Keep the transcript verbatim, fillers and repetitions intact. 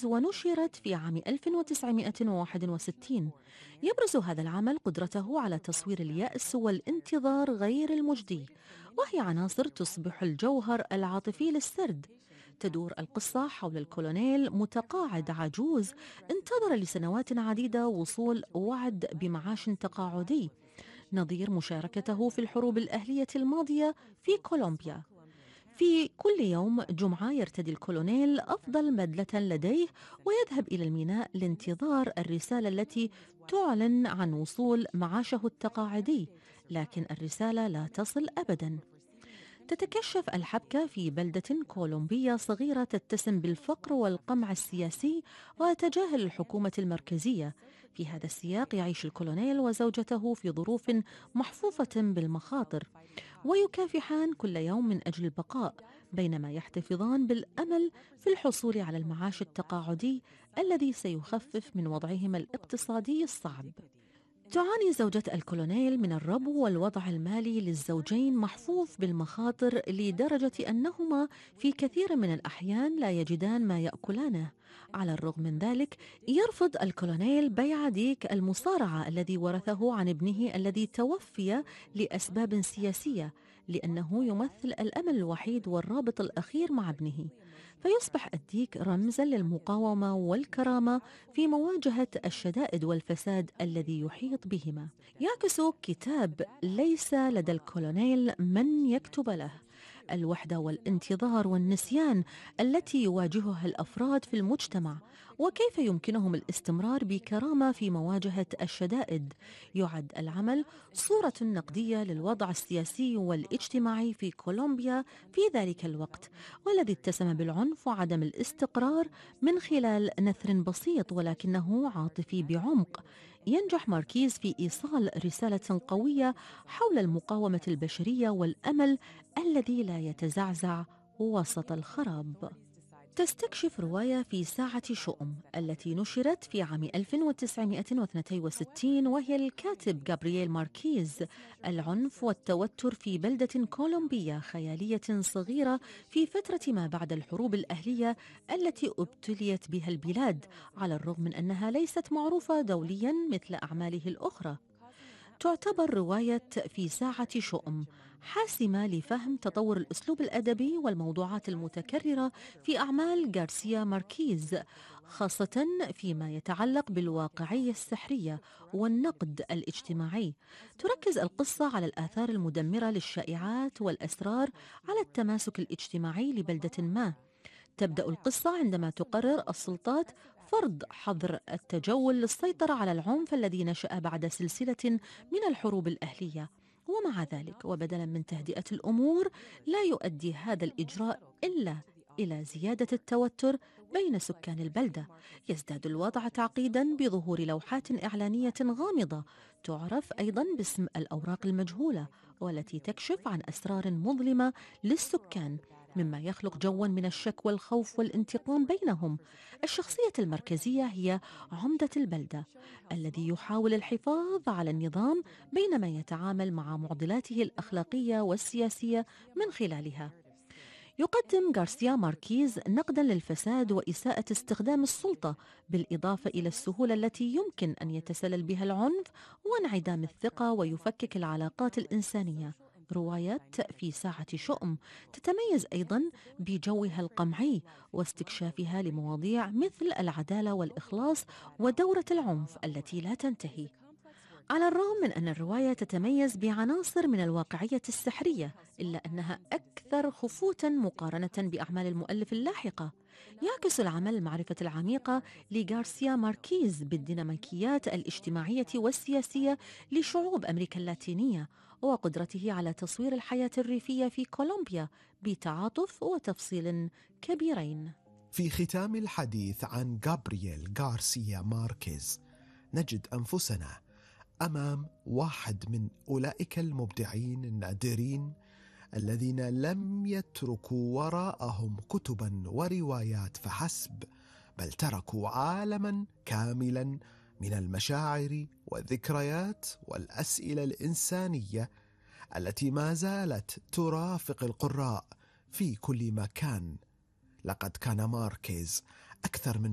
ماركيز ونشرت في عام ألف وتسعمائة وواحد وستين. يبرز هذا العمل قدرته على تصوير اليأس والانتظار غير المجدي، وهي عناصر تصبح الجوهر العاطفي للسرد. تدور القصة حول الكولونيل متقاعد عجوز انتظر لسنوات عديدة وصول وعد بمعاش تقاعدي نظير مشاركته في الحروب الأهلية الماضية في كولومبيا. في كل يوم جمعة يرتدي الكولونيل أفضل بدلة لديه ويذهب إلى الميناء لانتظار الرسالة التي تعلن عن وصول معاشه التقاعدي، لكن الرسالة لا تصل أبداً. تتكشف الحبكة في بلدة كولومبية صغيرة تتسم بالفقر والقمع السياسي وتجاهل الحكومة المركزية. في هذا السياق يعيش الكولونيل وزوجته في ظروف محفوفة بالمخاطر، ويكافحان كل يوم من أجل البقاء، بينما يحتفظان بالأمل في الحصول على المعاش التقاعدي الذي سيخفف من وضعهما الاقتصادي الصعب. تعاني زوجة الكولونيل من الربو والوضع المالي للزوجين محفوف بالمخاطر لدرجة أنهما في كثير من الأحيان لا يجدان ما يأكلانه. على الرغم من ذلك يرفض الكولونيل بيع ديك المصارعة الذي ورثه عن ابنه الذي توفي لأسباب سياسية، لأنه يمثل الأمل الوحيد والرابط الأخير مع ابنه. فيصبح الديك رمزا للمقاومة والكرامة في مواجهة الشدائد والفساد الذي يحيط بهما. يعكس كتاب ليس لدى الكولونيل من يكتب له الوحدة والانتظار والنسيان التي يواجهها الأفراد في المجتمع، وكيف يمكنهم الاستمرار بكرامة في مواجهة الشدائد. يعد العمل صورة نقدية للوضع السياسي والاجتماعي في كولومبيا في ذلك الوقت، والذي اتسم بالعنف وعدم الاستقرار، من خلال نثر بسيط ولكنه عاطفي بعمق. ينجح ماركيز في إيصال رسالة قوية حول المقاومة البشرية والأمل الذي لا يتزعزع وسط الخراب. تستكشف رواية في ساعة شؤم التي نشرت في عام ألف وتسعمائة واثنين وستين، وهي الكاتب غابرييل ماركيز، العنف والتوتر في بلدة كولومبية خيالية صغيرة في فترة ما بعد الحروب الأهلية التي ابتليت بها البلاد، على الرغم من أنها ليست معروفة دوليا مثل أعماله الأخرى. تعتبر رواية في ساعة شؤم حاسمة لفهم تطور الأسلوب الأدبي والموضوعات المتكررة في أعمال غارسيا ماركيز، خاصة فيما يتعلق بالواقعية السحرية والنقد الاجتماعي. تركز القصة على الآثار المدمرة للشائعات والأسرار على التماسك الاجتماعي لبلدة ما. تبدأ القصة عندما تقرر السلطات فرض حظر التجول للسيطرة على العنف الذي نشأ بعد سلسلة من الحروب الأهلية. ومع ذلك وبدلا من تهدئة الأمور، لا يؤدي هذا الإجراء إلا إلى زيادة التوتر بين سكان البلدة. يزداد الوضع تعقيدا بظهور لوحات إعلانية غامضة تعرف أيضا باسم الأوراق المجهولة، والتي تكشف عن أسرار مظلمة للسكان، مما يخلق جوا من الشك والخوف والانتقام بينهم. الشخصية المركزية هي عمدة البلدة الذي يحاول الحفاظ على النظام بينما يتعامل مع معضلاته الأخلاقية والسياسية من خلالها. يقدم غارسيا ماركيز نقدا للفساد وإساءة استخدام السلطة، بالإضافة إلى السهولة التي يمكن أن يتسلل بها العنف وانعدام الثقة ويفكك العلاقات الإنسانية. رواية في ساعة شؤم تتميز أيضا بجوها القمعي واستكشافها لمواضيع مثل العدالة والإخلاص ودورة العنف التي لا تنتهي. على الرغم من أن الرواية تتميز بعناصر من الواقعية السحرية، إلا أنها أكثر خفوتا مقارنة بأعمال المؤلف اللاحقة. يعكس العمل المعرفة العميقة لغارسيا ماركيز بالديناميكيات الاجتماعية والسياسية لشعوب أمريكا اللاتينية، وقدرته على تصوير الحياة الريفية في كولومبيا بتعاطف وتفصيل كبيرين. في ختام الحديث عن غابرييل غارسيا ماركيز، نجد أنفسنا أمام واحد من أولئك المبدعين النادرين الذين لم يتركوا وراءهم كتبا وروايات فحسب، بل تركوا عالما كاملا من المشاعر والذكريات والأسئلة الإنسانية التي ما زالت ترافق القراء في كل مكان. لقد كان ماركيز أكثر من